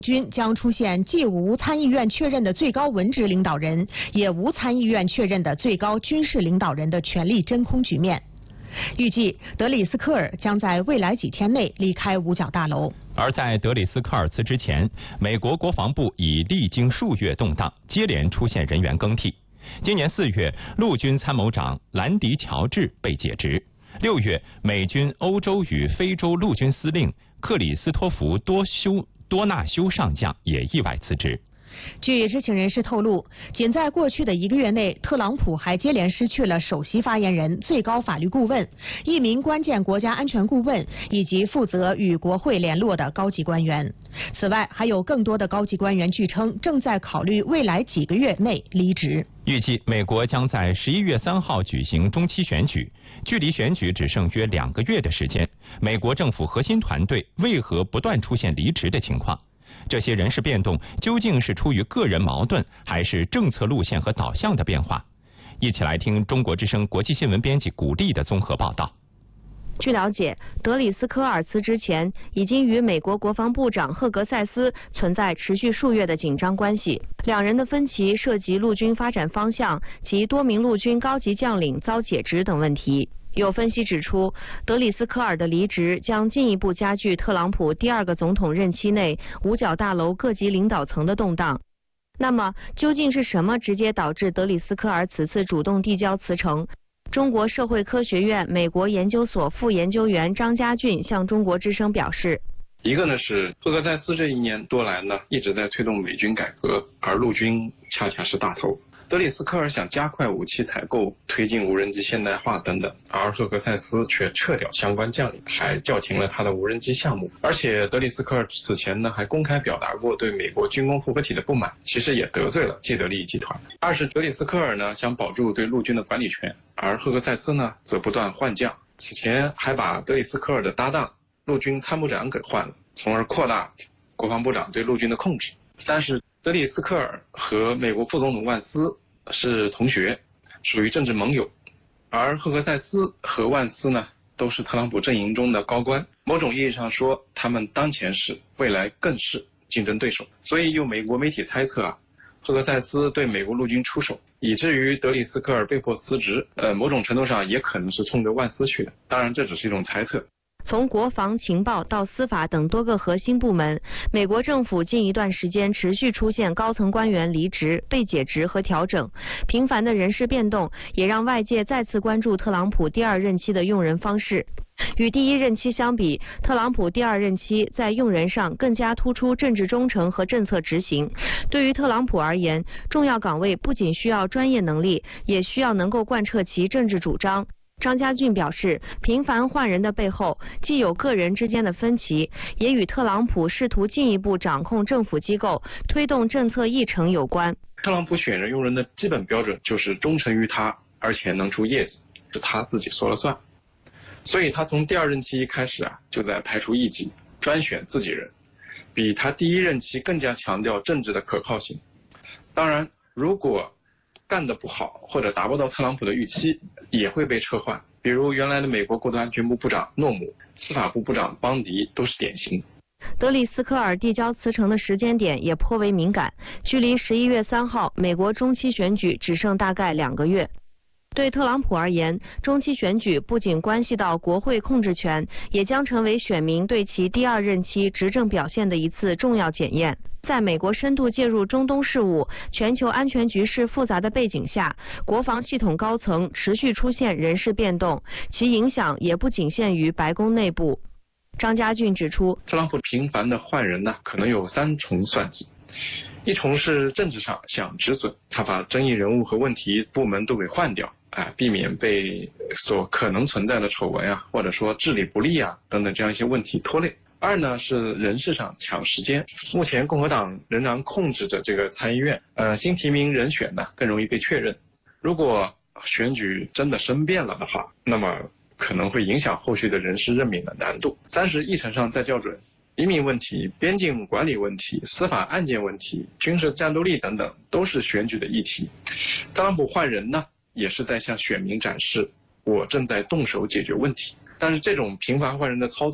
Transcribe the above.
军将出现既无参议院确认的最高文职领导人，也无参议院确认的最高军事领导人的权力真空局面。预计德里斯科尔将在未来几天内离开五角大楼。 而在德里斯科尔辞职前，美国国防部已历经数月动荡，接连出现人员更替。今年4月，陆军参谋长兰迪·乔治被解职；6月，美军欧洲与非洲陆军司令克里斯托弗·多纳修上将也意外辞职。 据知情人士透露，仅在过去的1个月内，特朗普还接连失去了首席发言人、最高法律顾问、1名关键国家安全顾问以及负责与国会联络的高级官员。此外，还有更多的高级官员据称正在考虑未来几个月内离职。 预计美国将在11月3号举行中期选举，距离选举只剩约2个月的时间。美国政府核心团队为何不断出现离职的情况？这些人事变动究竟是出于个人矛盾，还是政策路线和导向的变化？一起来听中国之声国际新闻编辑古丽的综合报道。 据了解，德里斯科尔辞职前已经与美国国防部长赫格塞斯存在持续数月的紧张关系，两人的分歧涉及陆军发展方向及多名陆军高级将领遭解职等问题。有分析指出，德里斯科尔的离职将进一步加剧特朗普第2个总统任期内五角大楼各级领导层的动荡。那么，究竟是什么直接导致德里斯科尔此次主动递交辞呈？中国社会科学院美国研究所副研究员张家俊向中国之声表示， 一个呢是赫格塞斯这1年多来呢一直在推动美军改革，而陆军恰恰是大头。德里斯科尔想加快武器采购，推进无人机现代化等等，而赫格塞斯却撤掉相关将领，还叫停了他的无人机项目。而且德里斯科尔此前呢还公开表达过对美国军工复合体的不满，其实也得罪了既得利益集团。二是德里斯科尔呢想保住对陆军的管理权，而赫格塞斯呢则不断换将，此前还把德里斯科尔的搭档陆军参谋长给换了，从而扩大国防部长对陆军的控制。三是德里斯科尔和美国副总统万斯是同学，属于政治盟友，而赫格塞斯和万斯呢都是特朗普阵营中的高官，某种意义上说他们当前是，未来更是竞争对手。所以有美国媒体猜测赫格塞斯对美国陆军出手，以至于德里斯科尔被迫辞职，某种程度上也可能是冲着万斯去的，当然这只是一种猜测。 从国防、情报到司法等多个核心部门，美国政府近一段时间持续出现高层官员离职、被解职和调整，频繁的人事变动也让外界再次关注特朗普第2任期的用人方式。与第1任期相比，特朗普第2任期在用人上更加突出政治忠诚和政策执行。对于特朗普而言，重要岗位不仅需要专业能力，也需要能够贯彻其政治主张。张家俊表示，频繁换人的背后，既有个人之间的分歧，也与特朗普试图进一步掌控政府机构、推动政策议程有关。 特朗普选人用人的基本标准就是忠诚于他，而且能出业绩，是他自己说了算。所以他从第2任期开始就在排除异己，专选自己人，比他第1任期更加强调政治的可靠性。当然，如果干得不好或者达不到特朗普的预期，也会被撤换，比如原来的美国国土安全部部长诺姆、司法部部长邦迪都是典型。 德里斯科尔递交辞呈的时间点也颇为敏感，距离11月3号美国中期选举只剩大概2个月。对特朗普而言，中期选举不仅关系到国会控制权，也将成为选民对其第2任期执政表现的一次重要检验。在美国深度介入中东事务、全球安全局势复杂的背景下，国防系统高层持续出现人事变动，其影响也不仅限于白宫内部。张家俊指出， 特朗普频繁的换人可能有3重算计。一重是政治上想止损，他把争议人物和问题部门都给换掉，避免被所可能存在的丑闻或者说治理不力等等这样一些问题拖累。2呢是人事上抢时间，目前共和党仍然控制着这个参议院，新提名人选更容易被确认。如果选举真的生变了的话，那么可能会影响后续的人事任免的难度。3是议程上再校准，移民问题、边境管理问题、司法案件问题、军事战斗力等等都是选举的议题。特朗普换人呢，也是在向选民展示我正在动手解决问题。但是这种频繁换人的操作